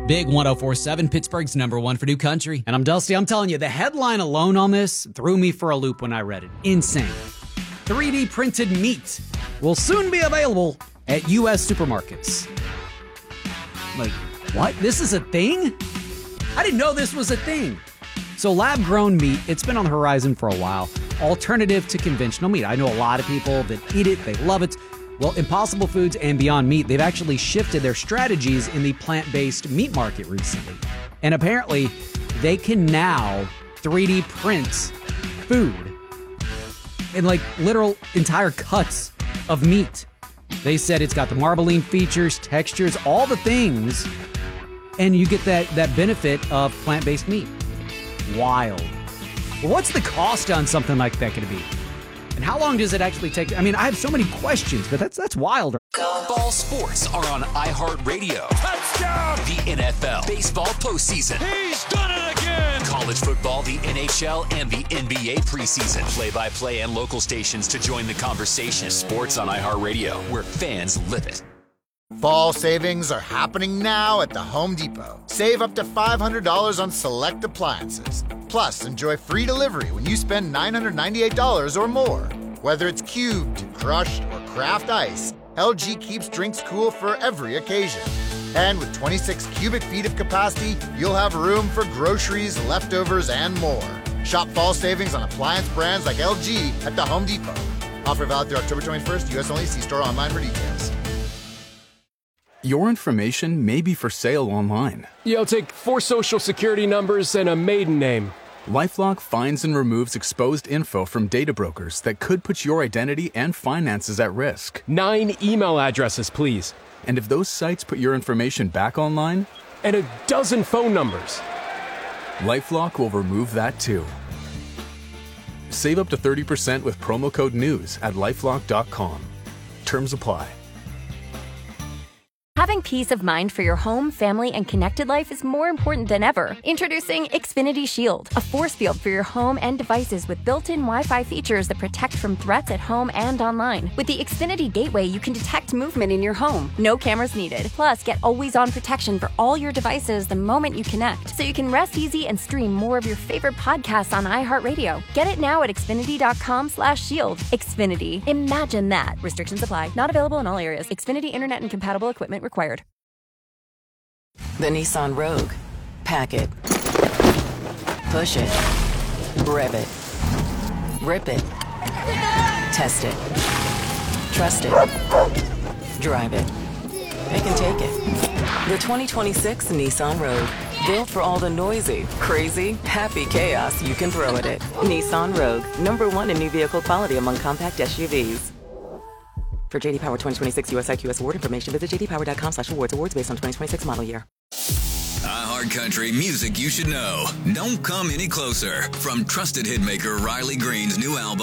Big 104.7, Pittsburgh's #1 for New Country. And I'm Dusty. I'm telling you, the headline alone on this threw me for a loop when I read it. Insane. 3D printed meat will soon be available at U.S. supermarkets. Like, what? This is a thing? I didn't know this was a thing. So lab-grown meat, it's been on the horizon for a while. Alternative to conventional meat. I know a lot of people that eat it. They love it. Well, Impossible Foods and Beyond Meat, they've actually shifted their strategies in the plant-based meat market recently. And apparently, they can now 3D print food in like literal entire cuts of meat. They said it's got the marbling features, textures, all the things, and you get that benefit of plant-based meat. Wild. Well, what's the cost on something like that going to be? And how long does it actually take? I mean, I have so many questions, but that's wild. Ball sports are on iHeartRadio. Touchdown! The NFL, baseball postseason. He's done it again! College football, the NHL, and the NBA preseason. Play-by-play and local stations to join the conversation. Sports on iHeartRadio, where fans live it. Fall savings are happening now at the Home Depot. Save up to $500 on select appliances. Plus, enjoy free delivery when you spend $998 or more. Whether it's cubed, crushed, or craft ice, LG keeps drinks cool for every occasion. And with 26 cubic feet of capacity, you'll have room for groceries, leftovers, and more. Shop fall savings on appliance brands like LG at the Home Depot. Offer valid through October 21st, U.S. only. See store online for details. Your information may be for sale online. Yeah, I'll take 4 social security numbers and a maiden name. LifeLock finds and removes exposed info from data brokers that could put your identity and finances at risk. 9 email addresses, please. And if those sites put your information back online? And a dozen phone numbers. LifeLock will remove that too. Save up to 30% with promo code NEWS at LifeLock.com. Terms apply. Having peace of mind for your home, family, and connected life is more important than ever. Introducing Xfinity Shield, a force field for your home and devices with built-in Wi-Fi features that protect from threats at home and online. With the Xfinity Gateway, you can detect movement in your home. No cameras needed. Plus, get always-on protection for all your devices the moment you connect, so you can rest easy and stream more of your favorite podcasts on iHeartRadio. Get it now at Xfinity.com/shield. Xfinity. Imagine that. Restrictions apply. Not available in all areas. Xfinity Internet and compatible equipment required. The Nissan Rogue. Pack it. Push it. Rev it. Rip it. Test it. Trust it. Drive it. It can take it. The 2026 Nissan Rogue. Built for all the noisy, crazy, happy chaos you can throw at it. Nissan Rogue. #1 in new vehicle quality among compact SUVs. For JD Power 2026 US IQS award information, visit jdpower.com/awards. Awards based on 2026 model year. iHeartCountry music you should know. Don't come any closer. From trusted hitmaker Riley Green's new album.